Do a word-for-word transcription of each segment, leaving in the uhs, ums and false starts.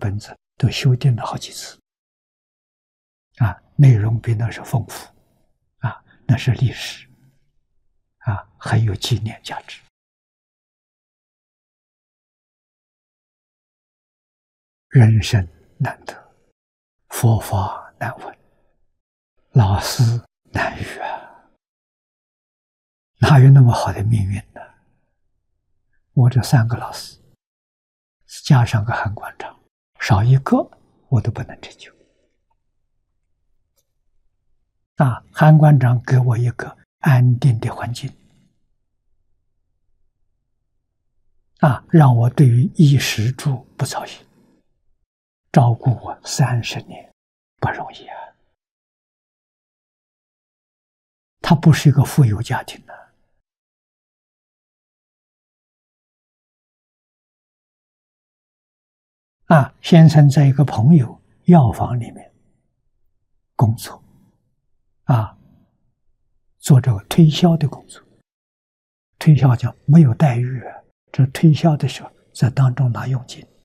本子都修订了好几次，啊，内容比那是丰富，啊，那是历史，啊，很有纪念价值。人生难得，佛法难闻，老师难遇啊！哪有那么好的命运呢？我这三个老师，加上个韩馆长，少一个我都不能成就。啊，韩馆长给我一个安定的环境，啊，让我对于衣食住不操心，照顾我三十年，不容易啊！他不是一个富有家庭的。啊，先生在一个朋友药房里面工作，啊，做这个推销的工作。推销叫没有待遇，这推销的时候在当中拿佣金，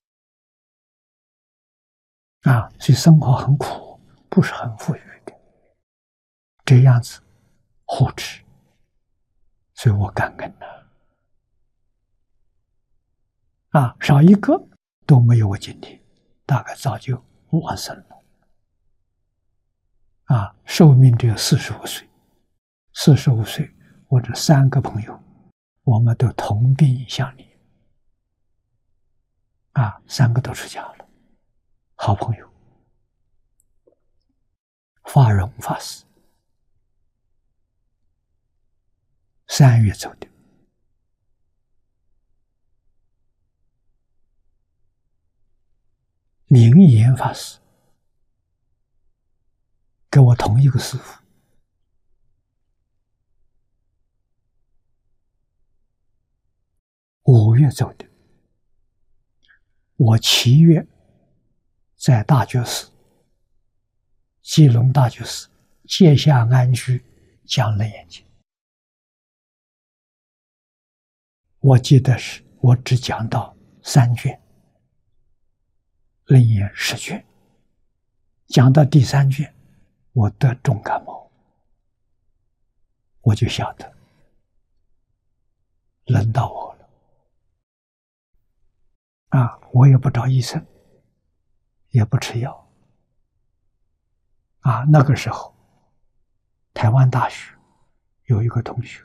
啊，所以生活很苦，不是很富裕的，这样子护持，所以我感恩了。啊，少一个都没有我今天，大概早就往生了。啊，寿命只有四十五岁，四十五岁，我这三个朋友，我们都同病相怜。啊，三个都出家了，好朋友。法荣法师三月走的，明言法师跟我同一个师父，五月走的。我七月在大觉寺，基隆大觉寺界下安居讲楞严经。我记得是我只讲到三卷，楞严十卷，讲到第三卷，我得重感冒，我就晓得轮到我了。啊，我也不找医生，也不吃药。啊，那个时候，台湾大学有一个同学，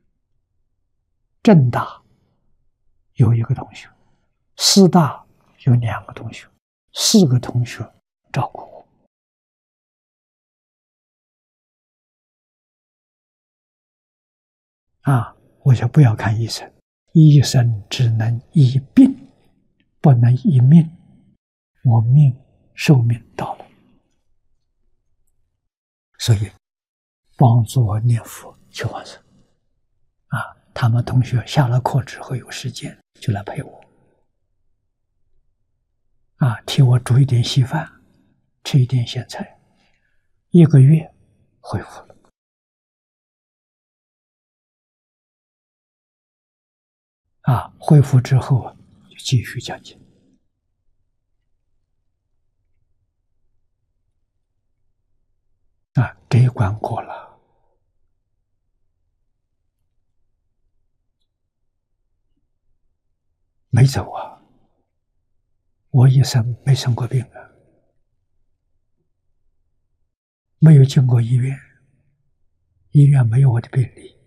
政大有一个同学，师大有两个同学，四个同学照顾我。啊，我说不要看医生，医生只能医病，不能医命。我命寿命到了，所以帮助我念佛求往生。啊，他们同学下了课之后有时间就来陪我，啊，替我煮一点稀饭，吃一点咸菜，一个月恢复了。啊，恢复之后就继续讲经。啊，这一关过了，没走啊！我一生没生过病啊，没有进过医院，医院没有我的病历。